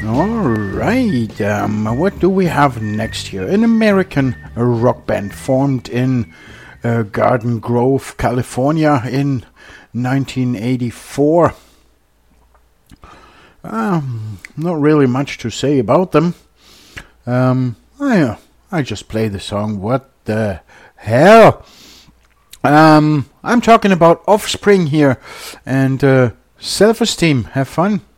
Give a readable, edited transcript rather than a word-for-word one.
All right. What do we have next here? An American rock band formed in Garden Grove, California in 1984. Not really much to say about them. I just play the song. What the hell? I'm talking about Offspring here and Self-Esteem. Have fun.